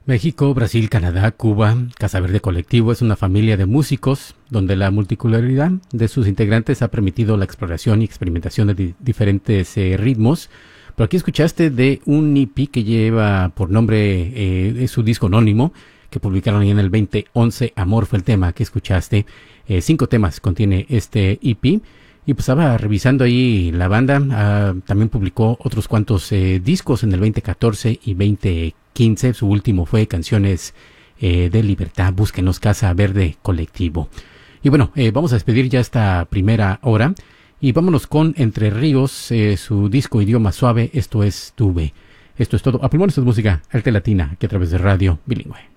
México, Brasil, Canadá, Cuba, Casa Verde Colectivo es una familia de músicos donde la multiculturalidad de sus integrantes ha permitido la exploración y experimentación de diferentes ritmos. Pero aquí escuchaste de un EP que lleva por nombre de su disco anónimo que publicaron ahí en el 2011. Amor fue el tema que escuchaste. 5 temas contiene este EP. Y pues estaba revisando ahí la banda, también publicó otros cuantos discos en el 2014 y 2015. Su último fue Canciones de Libertad. Búsquenos, Casa Verde Colectivo. Y bueno, vamos a despedir ya esta primera hora y vámonos con Entre Ríos, su disco Idioma Suave. Esto es Tuve. Esto es todo. Aprimora esta música, Arte Latina, que a través de Radio Bilingüe.